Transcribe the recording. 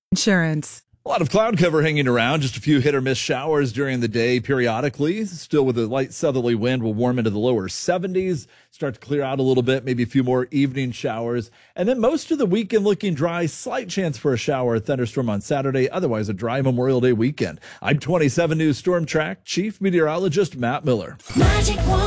Insurance. A lot of cloud cover hanging around, just a few hit or miss showers during the day periodically. Still with a light southerly wind, will warm into the lower 70s, start to clear out a little bit, maybe a few more evening showers. And then most of the weekend looking dry, slight chance for a shower or thunderstorm on Saturday, otherwise a dry Memorial Day weekend. I'm 27 News Storm Track Chief Meteorologist Matt Miller. Magic 1.